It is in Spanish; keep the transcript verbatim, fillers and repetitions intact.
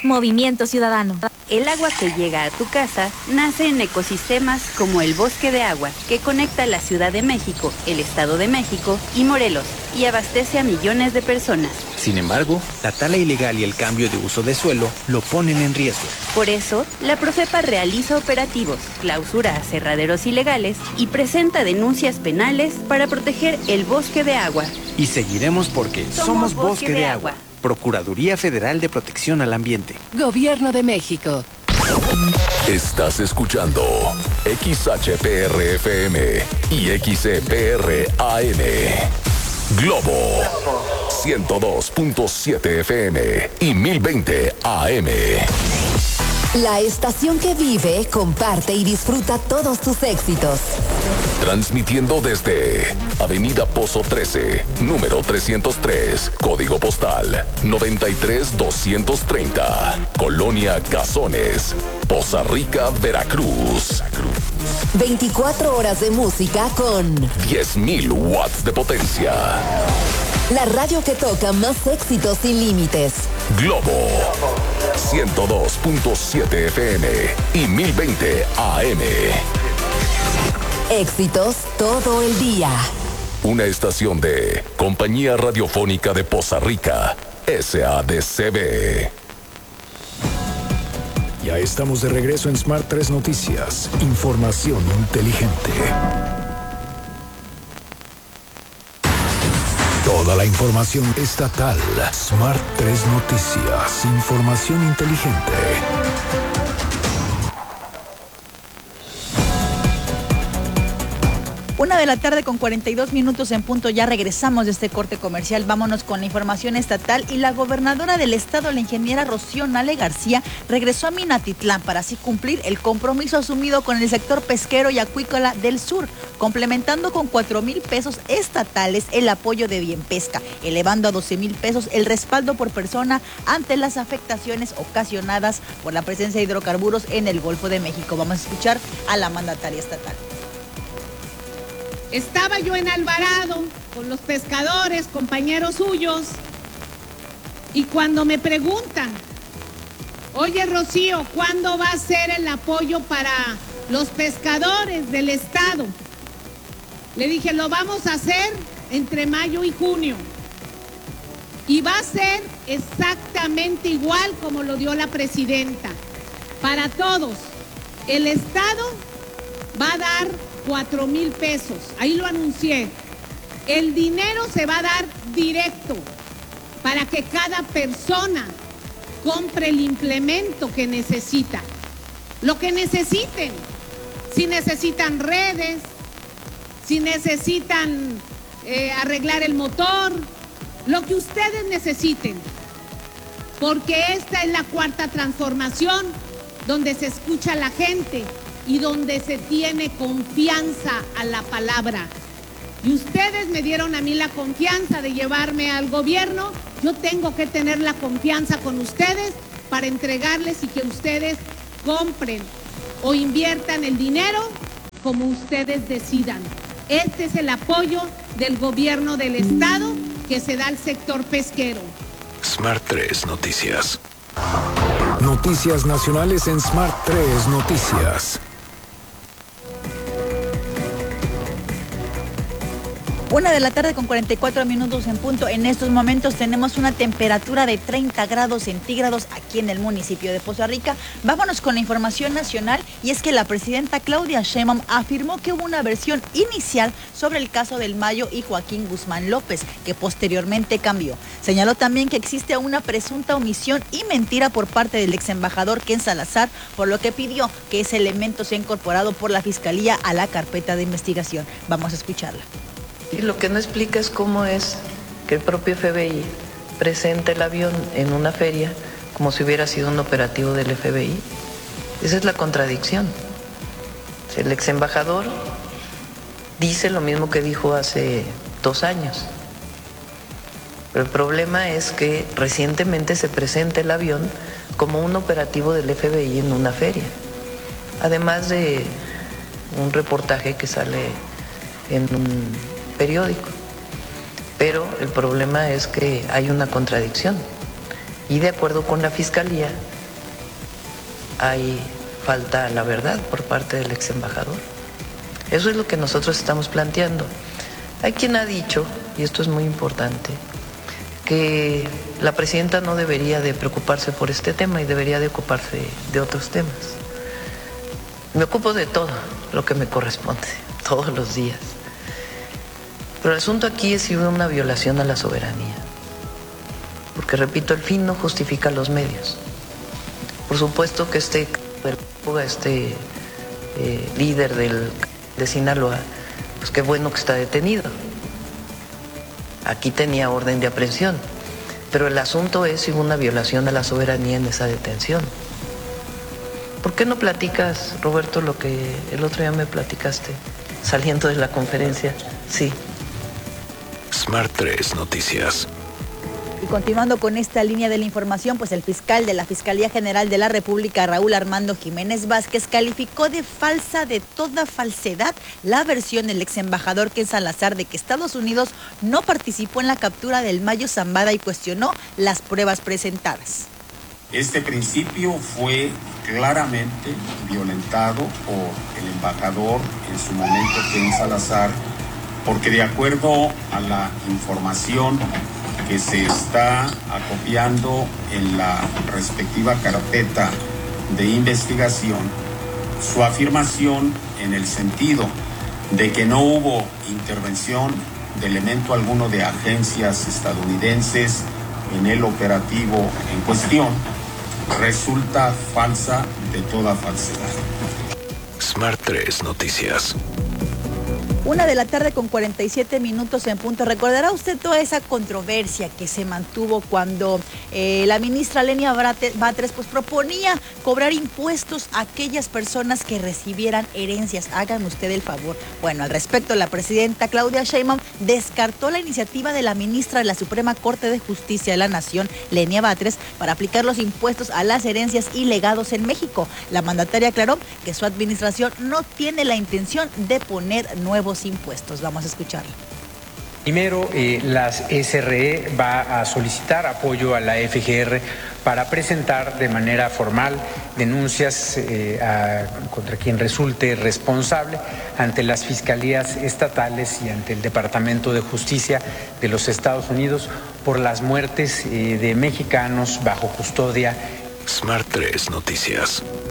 Movimiento Ciudadano. El agua que llega a tu casa nace en ecosistemas como el Bosque de Agua, que conecta la Ciudad de México, el Estado de México y Morelos, y abastece a millones de personas. Sin embargo, la tala ilegal y el cambio de uso de suelo lo ponen en riesgo. Por eso, la Profepa realiza operativos, clausura aserraderos ilegales y presenta denuncias penales para proteger el Bosque de Agua. Y seguiremos porque somos, somos Bosque, Bosque de, de Agua. Agua. Procuraduría Federal de Protección al Ambiente. Gobierno de México. Estás escuchando X H P R F M y X E P R A N. Globo ciento dos punto siete F M y mil veinte A M. La estación que vive, comparte y disfruta todos tus éxitos. Transmitiendo desde Avenida Pozo trece, número trescientos tres, código postal noventa y tres doscientos treinta, Colonia Cazones, Poza Rica, Veracruz. veinticuatro horas de música con diez mil watts de potencia. La radio que toca más éxitos sin límites. Globo ciento dos punto siete F M y mil veinte A M. Éxitos todo el día. Una estación de Compañía Radiofónica de Poza Rica, S A D C B. Ya estamos de regreso en Smart tres Noticias. Información inteligente. Toda la información estatal. Smart tres Noticias. Información inteligente. Una de la tarde con cuarenta y dos minutos en punto. Ya regresamos de este corte comercial. Vámonos con la información estatal. Y la gobernadora del estado, la ingeniera Rocío Nale García, regresó a Minatitlán para así cumplir el compromiso asumido con el sector pesquero y acuícola del sur, complementando con cuatro mil pesos estatales el apoyo de Bienpesca, elevando a doce mil pesos el respaldo por persona ante las afectaciones ocasionadas por la presencia de hidrocarburos en el Golfo de México. Vamos a escuchar a la mandataria estatal. Estaba yo en Alvarado con los pescadores, compañeros suyos, y cuando me preguntan, oye Rocío, ¿cuándo va a ser el apoyo para los pescadores del estado? Le dije, lo vamos a hacer entre mayo y junio. Y va a ser exactamente igual como lo dio la presidenta. Para todos, el estado va a dar cuatro mil pesos, ahí lo anuncié. El dinero se va a dar directo para que cada persona compre el implemento que necesita, lo que necesiten. Si necesitan redes, si necesitan eh, arreglar el motor, lo que ustedes necesiten, porque esta es la cuarta transformación donde se escucha a la gente y donde se tiene confianza a la palabra. Y ustedes me dieron a mí la confianza de llevarme al gobierno. Yo tengo que tener la confianza con ustedes para entregarles y que ustedes compren o inviertan el dinero como ustedes decidan. Este es el apoyo del gobierno del estado que se da al sector pesquero. Smart tres Noticias. Noticias nacionales en Smart tres Noticias. Una de la tarde con cuarenta y cuatro minutos en punto. En estos momentos tenemos una temperatura de treinta grados centígrados aquí en el municipio de Poza Rica. Vámonos con la información nacional, y es que la presidenta Claudia Sheinbaum afirmó que hubo una versión inicial sobre el caso del Mayo y Joaquín Guzmán López, que posteriormente cambió. Señaló también que existe una presunta omisión y mentira por parte del ex embajador Ken Salazar, por lo que pidió que ese elemento sea incorporado por la Fiscalía a la carpeta de investigación. Vamos a escucharla. Y lo que no explica es cómo es que el propio F B I presenta el avión en una feria como si hubiera sido un operativo del F B I. Esa es la contradicción. El ex embajador dice lo mismo que dijo hace dos años. Pero el problema es que recientemente se presenta el avión como un operativo del F B I en una feria. Además de un reportaje que sale en un periódico. Pero el problema es que hay una contradicción. Y de acuerdo con la Fiscalía, hay falta a la verdad por parte del ex embajador. Eso es lo que nosotros estamos planteando. Hay quien ha dicho, y esto es muy importante, que la presidenta no debería de preocuparse por este tema y debería de ocuparse de otros temas. Me ocupo de todo lo que me corresponde, todos los días. Pero el asunto aquí es si hubo una violación a la soberanía. Porque, repito, el fin no justifica los medios. Por supuesto que este, este eh, líder del, de Sinaloa, pues qué bueno que está detenido. Aquí tenía orden de aprehensión. Pero el asunto es si hubo una violación a la soberanía en esa detención. ¿Por qué no platicas, Roberto, lo que el otro día me platicaste saliendo de la conferencia? Sí. Smart tres Noticias. Y continuando con esta línea de la información, pues el fiscal de la Fiscalía General de la República, Raúl Armando Jiménez Vázquez, calificó de falsa, de toda falsedad, la versión del ex embajador Ken Salazar de que Estados Unidos no participó en la captura del Mayo Zambada y cuestionó las pruebas presentadas. Este principio fue claramente violentado por el embajador en su momento, Ken Salazar, porque de acuerdo a la información que se está acopiando en la respectiva carpeta de investigación, su afirmación en el sentido de que no hubo intervención de elemento alguno de agencias estadounidenses en el operativo en cuestión, resulta falsa de toda falsedad. Smart tres Noticias. Una de la tarde con cuarenta y siete minutos en punto. ¿Recordará usted toda esa controversia que se mantuvo cuando eh, la ministra Lenia Batres pues, proponía cobrar impuestos a aquellas personas que recibieran herencias? Hagan usted el favor. Bueno, al respecto, la presidenta Claudia Sheinbaum descartó la iniciativa de la ministra de la Suprema Corte de Justicia de la Nación, Lenia Batres, para aplicar los impuestos a las herencias y legados en México. La mandataria aclaró que su administración no tiene la intención de poner nuevos impuestos. Vamos a escucharlo. Primero, eh, las S R E va a solicitar apoyo a la F G R para presentar de manera formal denuncias eh, a, contra quien resulte responsable ante las fiscalías estatales y ante el Departamento de Justicia de los Estados Unidos por las muertes eh, de mexicanos bajo custodia. Smart tres Noticias.